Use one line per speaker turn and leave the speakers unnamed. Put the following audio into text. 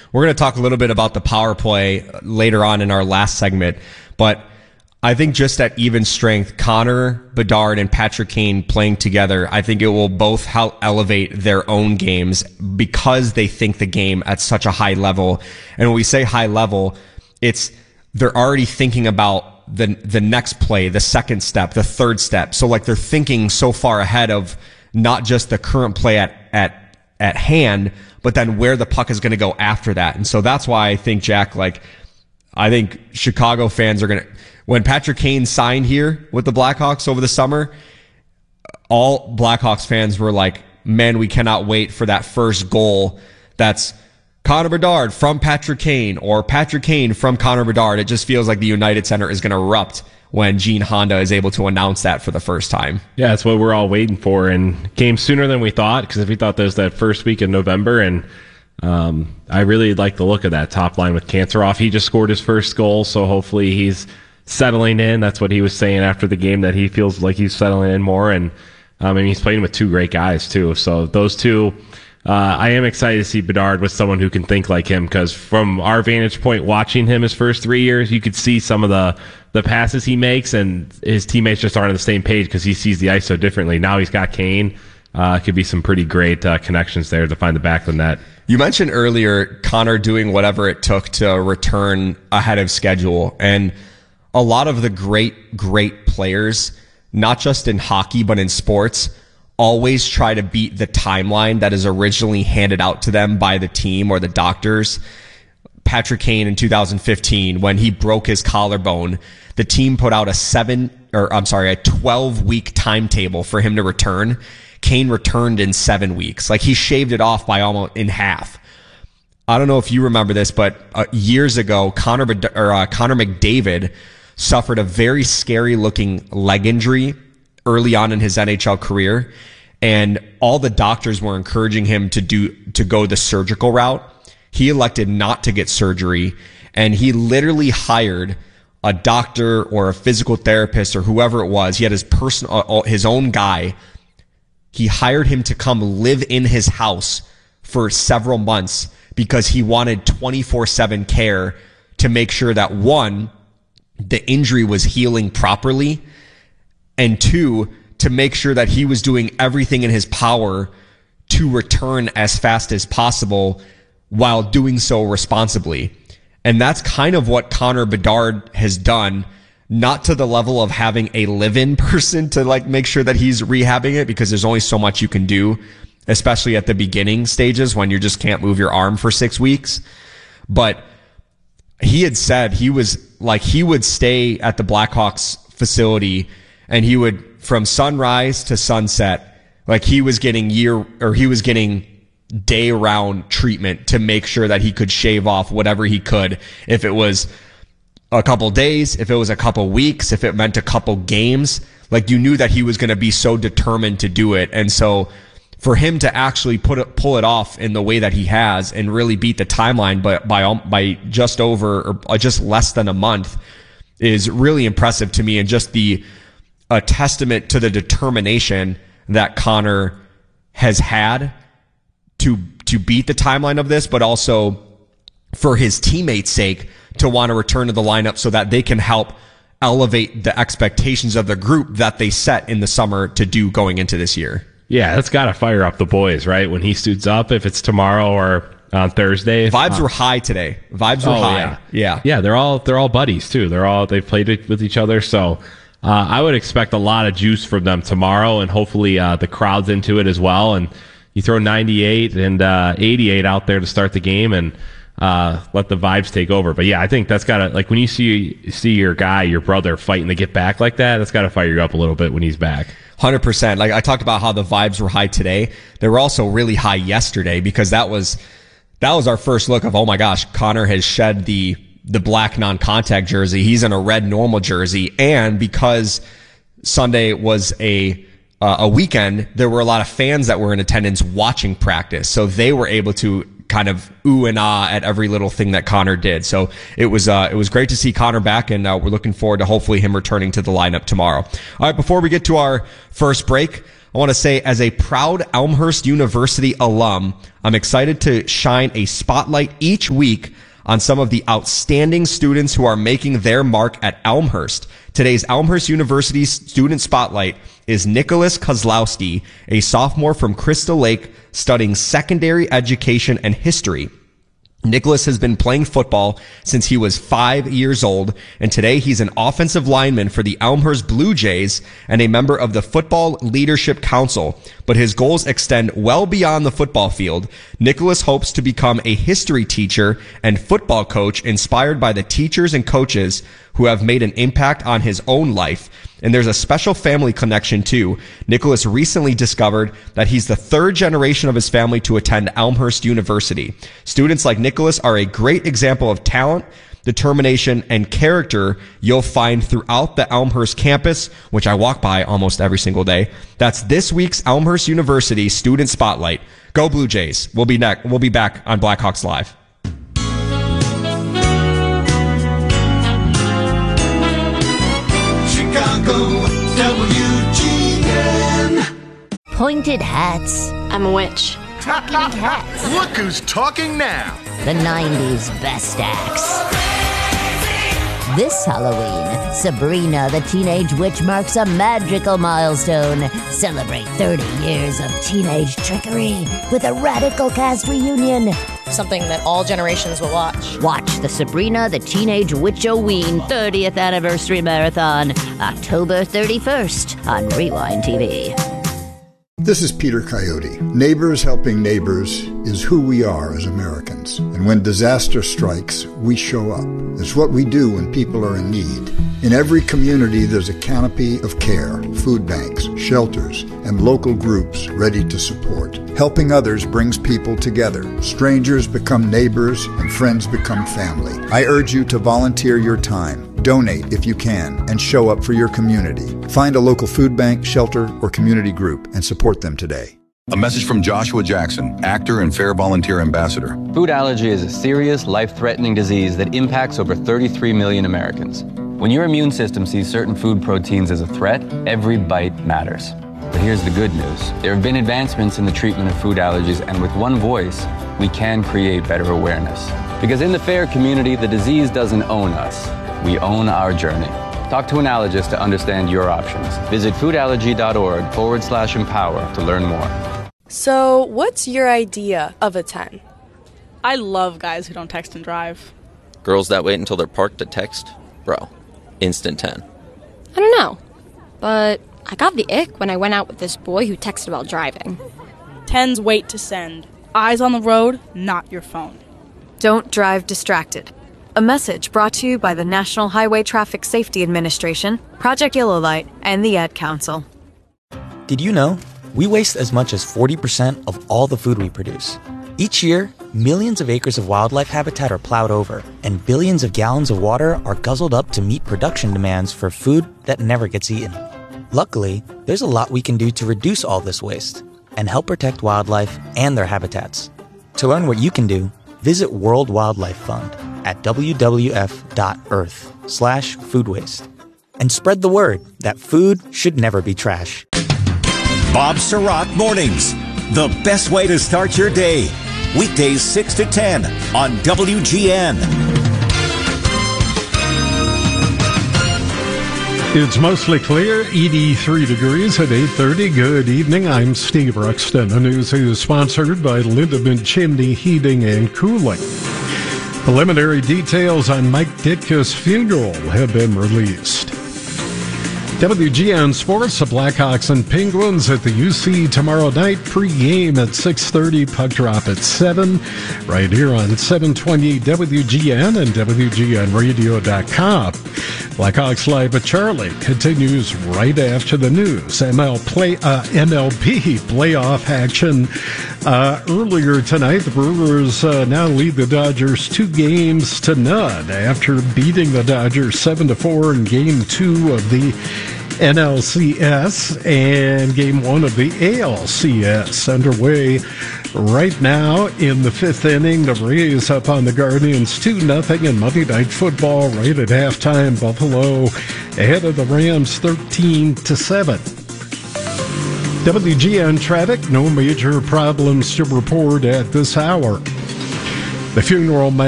we're going to talk a little bit about the power play later on in our last segment, but I think just at even strength, Connor Bedard and Patrick Kane playing together, I think it will both help elevate their own games because they think the game at such a high level. And when we say high level, they're already thinking about the next play, the second step, the third step. So like they're thinking so far ahead of not just the current play at hand, but then where the puck is going to go after that. And so that's why I think, Jack, I think Chicago fans are going to, when Patrick Kane signed here with the Blackhawks over the summer, all Blackhawks fans were like, man, we cannot wait for that first goal. That's Connor Bedard from Patrick Kane or Patrick Kane from Connor Bedard. It just feels like the United Center is going to erupt when Gene Honda is able to announce that for the first time.
Yeah, that's what we're all waiting for, and came sooner than we thought, because we thought there was that first week in November, and I really like the look of that top line with Kantarov. He just scored his first goal, so hopefully he's settling in. That's what he was saying after the game, that he feels like he's settling in more, and he's playing with two great guys too. So those two, I am excited to see Bedard with someone who can think like him, because from our vantage point watching him his first 3 years, you could see some of the passes he makes, and his teammates just aren't on the same page because he sees the ice so differently. Now he's got Kane. Could be some pretty great connections there to find the back of the net.
You mentioned earlier Connor doing whatever it took to return ahead of schedule, and a lot of the great players, not just in hockey, but in sports, always try to beat the timeline that is originally handed out to them by the team or the doctors. Patrick Kane in 2015, when he broke his collarbone, the team put out a 12-week timetable for him to return. Kane returned in 7 weeks. Like, he shaved it off by almost in half. I don't know if you remember this, but years ago, Connor McDavid suffered a very scary looking leg injury early on in his NHL career, and all the doctors were encouraging him to go the surgical route. He elected not to get surgery, and he literally hired a doctor or a physical therapist or whoever it was. He had his own guy. He hired him to come live in his house for several months because he wanted 24/7 care to make sure that, one, the injury was healing properly, and two, to make sure that he was doing everything in his power to return as fast as possible while doing so responsibly. And that's kind of what Connor Bedard has done, not to the level of having a live-in person to make sure that he's rehabbing it, because there's only so much you can do, especially at the beginning stages when you just can't move your arm for 6 weeks. But he had said he would stay at the Blackhawks facility, and he would, from sunrise to sunset, he was getting day round treatment to make sure that he could shave off whatever he could. If it was a couple days, if it was a couple weeks, if it meant a couple games, you knew that he was going to be so determined to do it. And so for him to actually pull it off in the way that he has and really beat the timeline, but by just over or just less than a month, is really impressive to me, and just a testament to the determination that Connor has had to beat the timeline of this, but also for his teammates' sake to want to return to the lineup so that they can help elevate the expectations of the group that they set in the summer to do going into this year.
Yeah, that's got to fire up the boys, right? When he suits up, if it's tomorrow or on Thursday.
Vibes were high today. Vibes were high. Yeah.
Yeah, they're all buddies too. They've played with each other, so I would expect a lot of juice from them tomorrow, and hopefully the crowd's into it as well. And you throw 98 and 88 out there to start the game, and let the vibes take over. But yeah, I think that's gotta, when you see your guy, your brother, fighting to get back like that, that's gotta fire you up a little bit when he's back.
100%. I talked about how the vibes were high today. They were also really high yesterday, because that was our first look of, oh my gosh, Connor has shed the black non-contact jersey. He's in a red normal jersey. And because Sunday was a weekend, there were a lot of fans that were in attendance watching practice. So they were able to kind of ooh and ah at every little thing that Connor did. So it was great to see Connor back, and we're looking forward to hopefully him returning to the lineup tomorrow. All right, before we get to our first break, I want to say, as a proud Elmhurst University alum, I'm excited to shine a spotlight each week on some of the outstanding students who are making their mark at Elmhurst. Today's Elmhurst University Student Spotlight is Nicholas Kozlowski, a sophomore from Crystal Lake studying secondary education and history. Nicholas has been playing football since he was 5 years old, and today he's an offensive lineman for the Elmhurst Blue Jays and a member of the Football Leadership Council. But his goals extend well beyond the football field. Nicholas hopes to become a history teacher and football coach inspired by the teachers and coaches who have made an impact on his own life. And there's a special family connection too. Nicholas recently discovered that he's the third generation of his family to attend Elmhurst University. Students like Nicholas are a great example of talent, determination, and character you'll find throughout the Elmhurst campus, which I walk by almost every single day. That's this week's Elmhurst University Student Spotlight. Go Blue Jays. We'll be back on Blackhawks Live.
WGN.
Pointed hats.
I'm a witch.
Talking hats.
Look who's talking now.
The 90s best acts. This Halloween, Sabrina the Teenage Witch marks a magical milestone. Celebrate 30 years of teenage trickery with a radical cast reunion.
Something that all generations will watch.
Watch the Sabrina the Teenage Witch-O-Ween 30th Anniversary Marathon, October 31st on Rewind TV.
This is Peter Coyote. Neighbors helping neighbors is who we are as Americans. And when disaster strikes, we show up. It's what we do when people are in need. In every community, there's a canopy of care, food banks, shelters, and local groups ready to support. Helping others brings people together. Strangers become neighbors, and friends become family. I urge you to volunteer your time. Donate if you can, and show up for your community. Find a local food bank, shelter, or community group and support them today.
A message from Joshua Jackson, actor and Fair Volunteer Ambassador.
Food allergy is a serious, life-threatening disease that impacts over 33 million Americans. When your immune system sees certain food proteins as a threat, every bite matters. But here's the good news. There have been advancements in the treatment of food allergies, and with one voice, we can create better awareness. Because in the FAIR community, the disease doesn't own us. We own our journey. Talk to an allergist to understand your options. Visit foodallergy.org/empower to learn more.
So, what's your idea of a 10?
I love guys who don't text and drive.
Girls that wait until they're parked to text? Bro, instant 10.
I don't know, but I got the ick when I went out with this boy who texted while driving.
10s wait to send. Eyes on the road, not your phone.
Don't drive distracted. A message brought to you by the National Highway Traffic Safety Administration, Project Yellow Light, and the Ad Council.
Did you know we waste as much as 40% of all the food we produce? Each year, millions of acres of wildlife habitat are plowed over, and billions of gallons of water are guzzled up to meet production demands for food that never gets eaten. Luckily, there's a lot we can do to reduce all this waste and help protect wildlife and their habitats. To learn what you can do, visit World Wildlife Fund at wwf.earth/food waste. And spread the word that food should never be trash.
Bob Sirott Mornings, the best way to start your day. Weekdays 6 to 10 on WGN.
It's mostly clear, 83 degrees at 8:30. Good evening, I'm Steve Ruxton. The news is sponsored by Lindemann Chimney Heating and Cooling. Preliminary details on Mike Ditka's funeral have been released. WGN Sports, the Blackhawks and Penguins at the UC tomorrow night. Pre-game at 6:30, puck drop at 7. Right here on 720 WGN and WGNradio.com. Blackhawks Live with Charlie continues right after the news. MLB playoff action earlier tonight. The Brewers now lead the Dodgers 2-0 after beating the Dodgers 7-4 in Game 2 of the NLCS and Game 1 of the ALCS underway right now in the 5th inning. The Rays up on the Guardians 2-0 in Monday Night Football right at halftime. Buffalo ahead of the Rams 13-7. WGN traffic, no major problems to report at this hour. The funeral